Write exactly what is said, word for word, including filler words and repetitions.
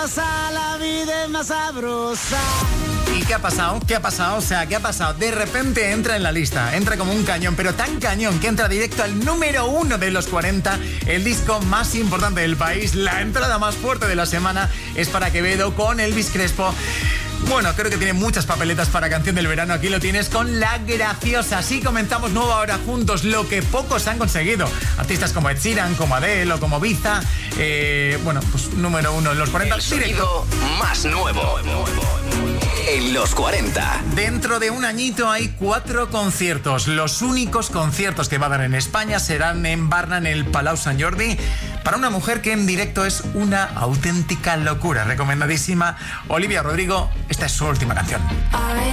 sabrosa, la vida es más sabrosa. ¿Y qué ha pasado? ¿Qué ha pasado? O sea, ¿qué ha pasado? De repente entra en la lista, entra como un cañón, pero tan cañón que entra directo al número uno de los cuarenta, el disco más importante del país, la entrada más fuerte de la semana es para Quevedo con Elvis Crespo. Bueno, creo que tiene muchas papeletas para canción del verano. Aquí lo tienes con La Graciosa. Así comenzamos nueva hora juntos, lo que pocos han conseguido. Artistas como Ed Sheeran, como Adele o como Biza. Eh, bueno, pues número uno en los cuarenta. El sonido más nuevo en los cuarenta. Dentro de un añito hay cuatro conciertos. Los únicos conciertos que va a dar en España serán en Barna, en el Palau Sant Jordi, para una mujer que en directo es una auténtica locura. Recomendadísima. Olivia Rodrigo, esta es su última canción.